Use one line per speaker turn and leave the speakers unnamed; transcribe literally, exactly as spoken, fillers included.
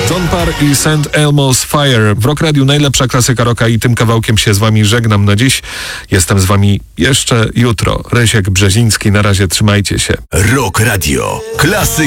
John Parr i Saint Elmo's Fire. W Rock Radiu najlepsza klasyka rocka i tym kawałkiem się z wami żegnam na dziś. Jestem z wami jeszcze jutro. Rysiek Brzeziński, na razie trzymajcie się.
Rock Radio. Klasyka.